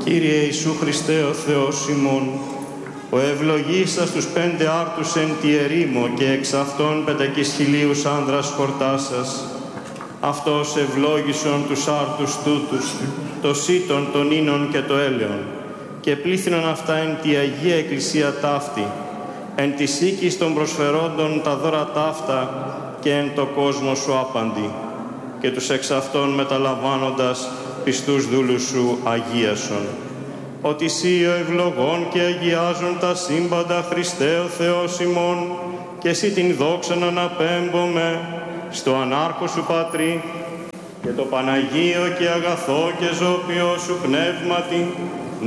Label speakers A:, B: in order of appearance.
A: Κύριε Ιησού Χριστέ ο Θεός ημών, ο ευλογήσας τους 5 άρτους εν τη ερήμο και εξ αυτών 5.000 άνδρας χορτάσας, αυτός ευλόγησον τους άρτους τούτους, το σύτον, τον ίνων και το έλεον, και πλήθυνον αυτά εν τη Αγία Εκκλησία ταύτη, εν της οίκης των προσφερόντων τα δώρα ταύτα και εν το κόσμο σου άπαντη, και τους εξ αυτών μεταλαμβάνοντας πιστούς δούλους σου αγίασον. Ότι Συ ο ευλογών και αγιάζον τα σύμπαντα Χριστέ ο Θεός ημών, και εσύ την δόξαν αναπέμπομε στο ανάρχο σου Πατρί και το Παναγίο και αγαθό και ζώπιο σου πνεύματι,